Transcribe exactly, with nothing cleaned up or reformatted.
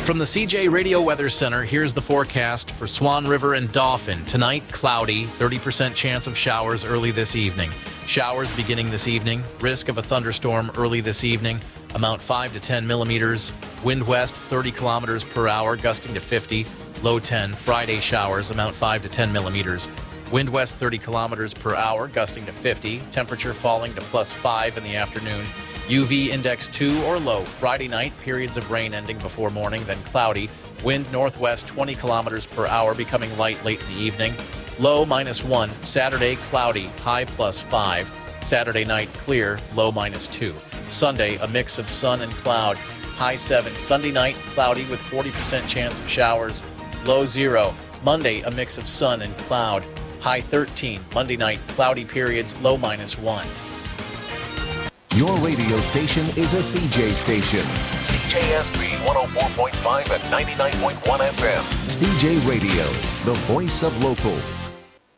From the C J Radio Weather Center, here's the forecast for Swan River and Dauphin. Tonight, cloudy, thirty percent chance of showers early this evening. Showers beginning this evening. Risk of a thunderstorm early this evening. Amount five to ten millimeters. Wind west thirty kilometers per hour, gusting to fifty. Low ten. Friday showers. Amount five to ten millimeters. Wind west thirty kilometers per hour, gusting to fifty. Temperature falling to plus five in the afternoon. U V index two or low. Friday night, periods of rain ending before morning, then cloudy. Wind northwest twenty kilometers per hour, becoming light late in the evening. Low minus one. Saturday, cloudy, high plus five. Saturday night, clear, low minus two. Sunday, a mix of sun and cloud, high seven. Sunday night, cloudy with forty percent chance of showers, low zero. Monday, a mix of sun and cloud, high thirteen. Monday night, cloudy periods, low minus one. Your radio station is a C J station. C J S B one oh four point five and ninety-nine point one F M. C J Radio, the voice of local.